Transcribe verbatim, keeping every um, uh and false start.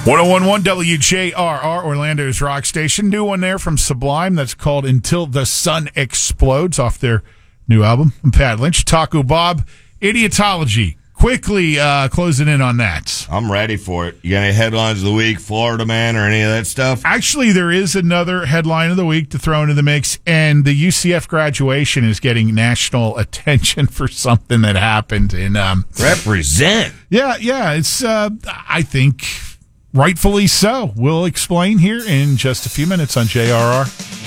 one oh one point one W J R R, Orlando's rock station. New one there from Sublime that's called Until the Sun Explodes off their new album. I'm Pat Lynch. Taco Bob, Idiotology. Quickly uh, closing in on that. I'm ready for it. You got any headlines of the week, Florida Man, or any of that stuff? Actually, there is another headline of the week to throw into the mix, and the U C F graduation is getting national attention for something that happened. And um, Represent. Yeah, yeah. It's, uh, I think, rightfully so. We'll explain here in just a few minutes on J R R.